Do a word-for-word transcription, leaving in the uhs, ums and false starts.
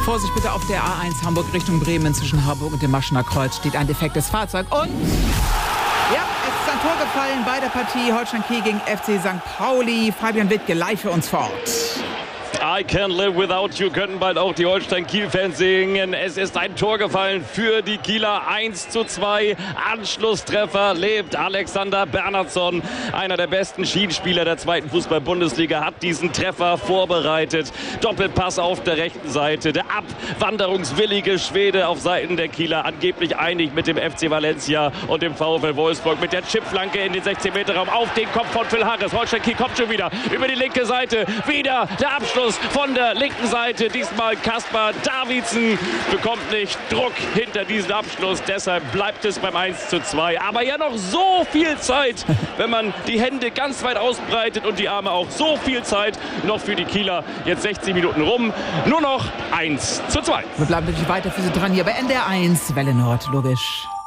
Vorsicht bitte auf der A eins Hamburg Richtung Bremen zwischen Harburg und dem Maschener Kreuz steht ein defektes Fahrzeug und... Ja, es ist ein Tor gefallen bei der Partie Holstein Kiel gegen F C Sankt Pauli. Fabian Wittke live für uns vor Ort. I can live without you, können bald auch die Holstein-Kiel-Fans singen. Es ist ein Tor gefallen für die Kieler. eins zu zwei. Anschlusstreffer lebt Alexander Bernhardsson. Einer der besten Schienenspieler der zweiten Fußball-Bundesliga hat diesen Treffer vorbereitet. Doppelpass auf der rechten Seite. Der abwanderungswillige Schwede auf Seiten der Kieler. Angeblich einig mit dem F C Valencia und dem VfL Wolfsburg. Mit der Chipflanke in den sechzehn Meter Raum auf den Kopf von Phil Harris. Holstein Kiel kommt schon wieder über die linke Seite. Wieder der Abschluss von der linken Seite. Diesmal Kaspar Davidsen bekommt nicht Druck hinter diesen Abschluss. Deshalb bleibt es beim eins zu zwei. Aber ja noch so viel Zeit, wenn man die Hände ganz weit ausbreitet und die Arme auch. So viel Zeit noch für die Kieler. Jetzt sechzig Minuten rum. Nur noch eins zu zwei. Wir bleiben natürlich weiter für Sie dran hier bei N D R eins, Welle Nord, logisch.